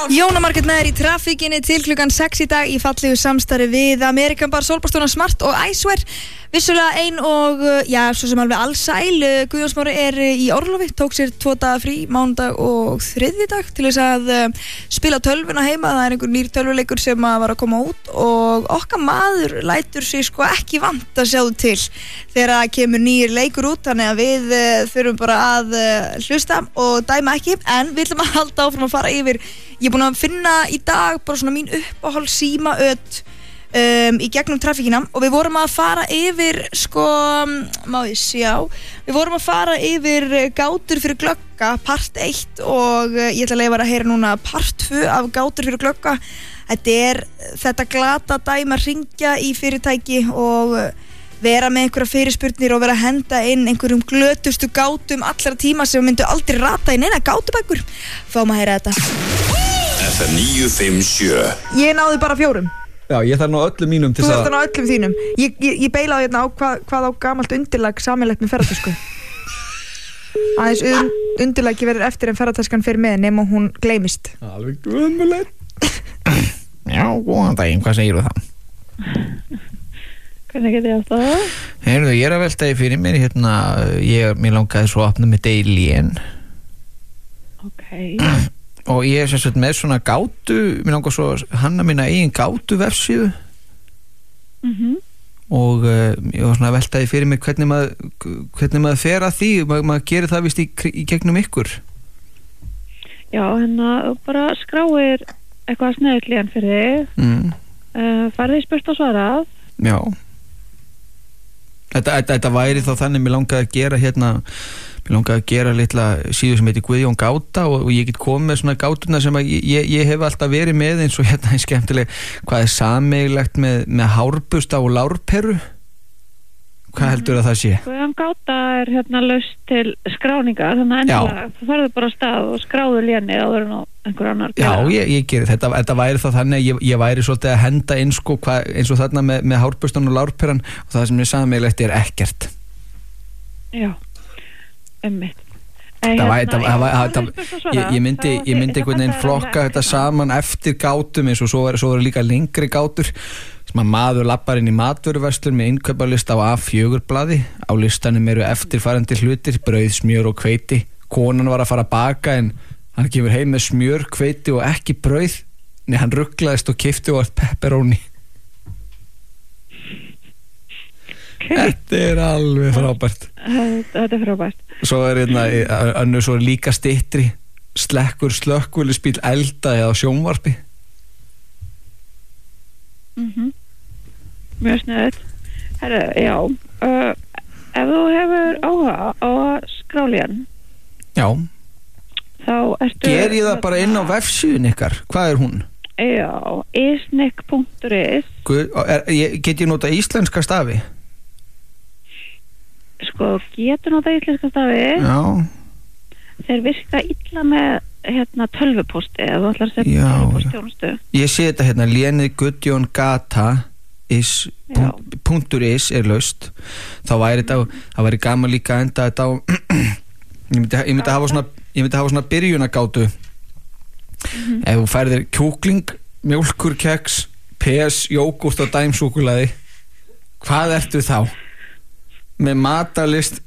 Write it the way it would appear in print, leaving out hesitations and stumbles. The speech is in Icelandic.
Jóna Margrét með í trafíkinni til klukkan 6 í dag í fallegu samstarfi við American Bar, Sólbárstofuna Smart og Icewear. Vissulega ein og, svo sem alveg allsæl, Guðjón Smári í orlofi, tók sér 2 daga frí, mánudag og þriðjudag til þess að spila tölvuna heima. Það einhver nýr tölvuleikur sem var að koma út og okkar maður lætur sig sko ekki vant að sjáðu til þegar það kemur nýr leikur út, þannig að við þurfum bara að hlusta og dæma ekki, en við ætlum að halda áfram að fara yfir. Ég búin að finna í dag bara svona mín uppáhald símaöt í gegnum trafíkina og við vorum að fara yfir við vorum að fara yfir gátur fyrir glögga part 1 og ég ætla að leyfa að heyra núna part 2 af gátur fyrir glögga. Þetta glata dæma að hringja í fyrirtæki og vera með einhverja fyrirspurnir og vera að henda inn einhverjum glötustu gátum allra tíma sem myndu aldrei rata í neina gátubækur. Fáum að heyra þetta. FM 957. Ég náði bara 4. Já, ég þarf nú öllum mínum til Þú þarf nú öllum þínum. Ég beila á hérna á hvað á gamalt undirlag sameiginlegt með ferðartösku. Aðeins undirlagi verður eftir en ferðartöskan fer með nema hún gleymist. Alveg ömurlegt. Já, góðan daginn, hvað segirðu þá? Hvernig get ég átt það? Heyrðu, ég að velta því fyrir mér hérna, mér langaði svo að opna með Alien. Ok. Og ég sem sagt með svona gátu, mér langar svo hanna mína eigin gátu vefsíðu. Og ég var svona að velta því fyrir mig hvernig maður fer að því, maður gerir það vist í gegnum ykkur. Já, þú bara skráir eitthvað snöðuglíðan fyrir þig, farið í spurt og svarað. Já. Þetta væri þá þannig mér langaði að gera litla síðu sem heitir Guðjón Gáta og ég get komið með svona gátuna sem að ég hef alltaf verið með eins og hérna skemmtileg hvað sameiginlegt með hárbusta og lárperu. Hvað heldur að það sé? Guðjón Gáta hérna laust til skráningar, þannig að endilega þú farið bara á stað og skráður léni áður en einhver annar. Já, ég geri þetta væri þá þannig að ég væri svolítið að henda inn sko eins og þarna með hárbustan og lárperan og það sem er sameiginlegt ekkert. Já. Ég myndi einhvern veginn flokka þetta saman eftir gátum eins og svo eru líka lengri gátur sem að maður lappar inn í matvöruverslun með innkaupalista á A4 blaði. Á listanum eru eftirfarandi hlutir: brauð, smjör og hveiti. Konan var að fara að baka en hann kemur heim með smjör, hveiti og ekki brauð. Nei, hann rugglaðist og keypti og allt pepperoni. Þetta er alveg frábært. Þetta er frábært. Svo önnur svo líka styttri: slekkur slökkviliðsbíl eldaði á sjónvarpi. Mjög snöðut. Herru, já, ef þú hefur áhuga á að skrála hann, já, þá ertu Ger ég það bara inn á vefsíðun ykkar? Hvað er hún? Já, isnik.is. Get ég nota íslenska stafi? Sko, getur notað íslenska stafi. Já. Þeir virka illa með tölvupósti eða þú ætlar að setja tölvupóstþjónustu. Ég sé þetta hérna, lénið Guðjón Gata .is er laust. Þá væri þetta, það væri gaman líka að enda þetta á ég myndi hafa svona byrjunagátu. Ef þú færðir kjúkling, mjólkurkeks, PS, jógúrt og dæmsúkulaði, hvað ertu þá? Með matarlist